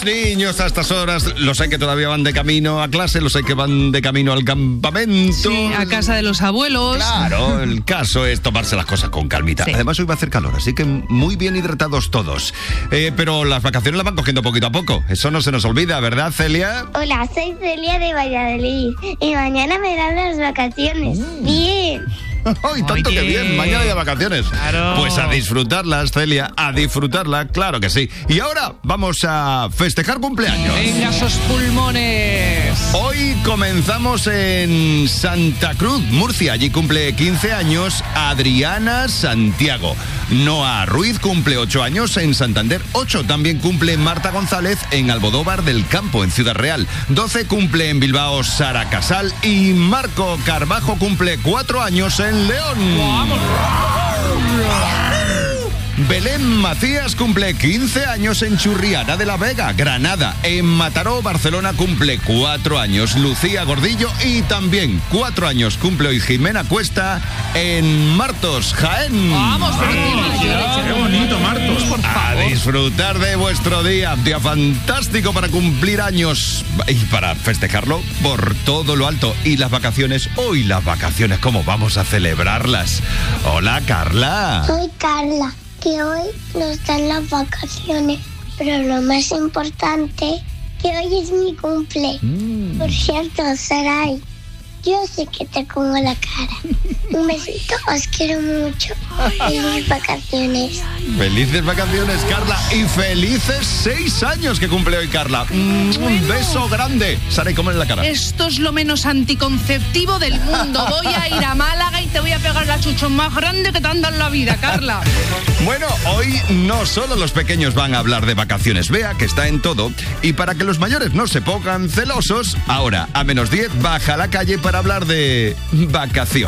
niños a estas horas, los sé que todavía van de camino a clase, los sé que van de camino al campamento. Sí, a casa de los abuelos. Claro, el caso es tomarse las cosas con calmita. Sí. Además hoy va a hacer calor, así que muy bien hidratados todos. Pero las vacaciones las van cogiendo poquito a poco. Eso no se nos olvida, ¿verdad, Celia? Hola, soy Celia de Valladolid y mañana me dan las vacaciones. Bien. ¡Ay, tanto que bien! Mañana ya vacaciones. Claro. Pues a disfrutarlas, Celia, a disfrutarla, claro que sí. Y ahora vamos a festejar cumpleaños. Venga, esos pulmones. Hoy comenzamos en Santa Cruz, Murcia. Allí cumple 15 años Adriana Santiago. Noa Ruiz cumple 8 años en Santander. 8 también cumple Marta González en Almodóvar del Campo, en Ciudad Real. 12 cumple en Bilbao Sara Casal. Y Marco Carbajo cumple 4 años en León. ¡Vamos! Belén Macías cumple 15 años en Churriana de la Vega, Granada. En Mataró, Barcelona, cumple 4 años Lucía Gordillo. Y también 4 años cumple hoy Jimena Cuesta en Martos, Jaén. ¡Vamos! ¡Qué bonito, Martos! Por A favor. disfrutar de vuestro día fantástico para cumplir años y para festejarlo por todo lo alto. Y las vacaciones, hoy las vacaciones, ¿cómo vamos a celebrarlas? Hola, Carla. Soy Carla, que hoy nos dan las vacaciones, pero lo más importante, que hoy es mi cumple. Por cierto, Saray, yo sé que te como la cara. Un besito, os quiero mucho. Felices vacaciones. Felices vacaciones, Carla, y felices 6 años que cumple hoy Carla. Un beso grande. Sara, ¿y cómo en la cara? Esto es lo menos anticonceptivo del mundo. Voy a ir a Málaga y te voy a pegar la chuchón más grande que te han dado en la vida, Carla. Bueno, hoy no solo los pequeños van a hablar de vacaciones, vea que está en todo. Y para que los mayores no se pongan celosos, ahora a -10 baja a la calle para hablar de vacaciones.